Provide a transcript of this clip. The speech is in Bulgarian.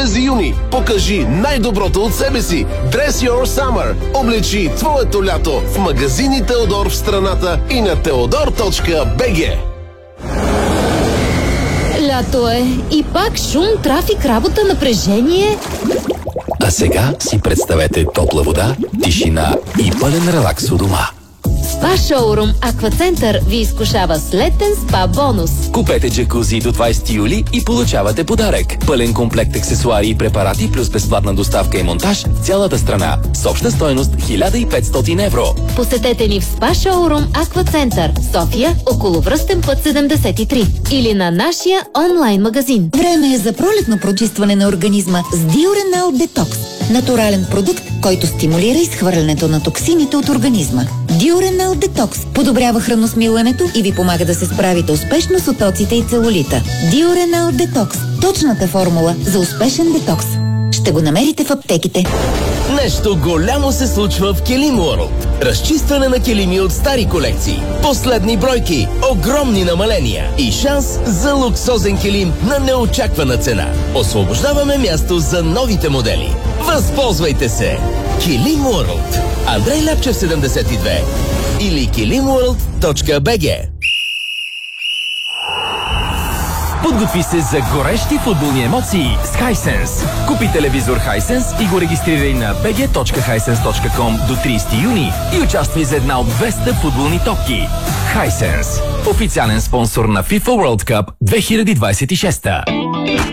през юни. Покажи най-доброто от себе си. Dress Your Summer. Облечи твоето лято в магазини Теодор в страната и на teodor.bg. Лято е и пак шум, трафик, работа, напрежение. А сега си представете топла вода, тишина и пълен релакс у дома. Спа шоурум Аквацентър ви изкушава с летен спа бонус. Купете джакузи до 20 юли и получавате подарък. Пълен комплект аксесуари и препарати плюс безплатна доставка и монтаж в цялата страна с обща стойност 1500 евро. Посетете ни в спа шоурум Аквацентър, София, околовръстен път 73 или на нашия онлайн магазин. Време е за пролетно прочистване на организма с Diurenal Detox. Натурален продукт, който стимулира изхвърлянето на токсините от организма. Diurenal Detox подобрява храносмилането и ви помага да се справите успешно с отоците и целулита. Diurenal Detox – точната формула за успешен детокс. Ще го намерите в аптеките. Нещо голямо се случва в Килим Уорлд. Разчистване на килими от стари колекции. Последни бройки, огромни намаления и шанс за луксозен килим на неочаквана цена. Освобождаваме място за новите модели. Възползвайте се! Килим Уорлд. Андрей Ляпчев 72 или kilimworld.bg. Подготви се за горещи футболни емоции с Hisense. Купи телевизор Hisense и го регистрирай на bg.hisense.com до 30 юни и участвай за една от 200 футболни топки. Hisense. Официален спонсор на FIFA World Cup 2026.